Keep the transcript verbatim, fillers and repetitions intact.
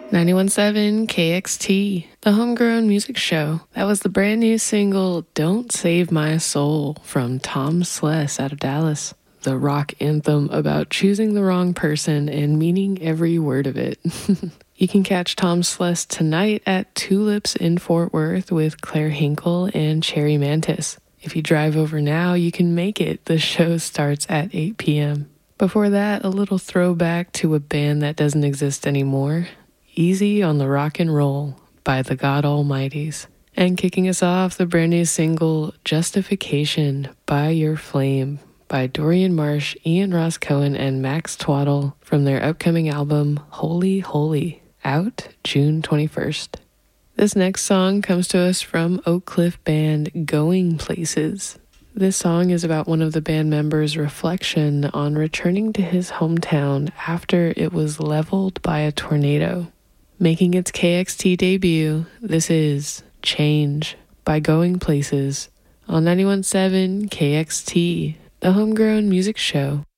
ninety-one point seven K X T, the homegrown music show. That was the brand new single, Don't Save My Soul, from Tom Sless out of Dallas. The rock anthem about choosing the wrong person and meaning every word of it. You can catch Tom Sless tonight at Tulips in Fort Worth with Claire Hinkle and Cherry Mantis. If you drive over now, you can make it. The show starts at eight p.m. Before that, a little throwback to a band that doesn't exist anymore. Easy on the Rock and Roll by the God Almighties. And kicking us off, the brand new single, Justification by Your Flame, by Dorian Marsh, Ian Ross Cohen, and Max Twaddle from their upcoming album, Holy Holy, out June twenty-first. This next song comes to us from Oak Cliff band Going Places. This song is about one of the band members' reflection on returning to his hometown after it was leveled by a tornado. Making its K X T debut, this is Change by Going Places on ninety-one point seven K X T, the homegrown music show.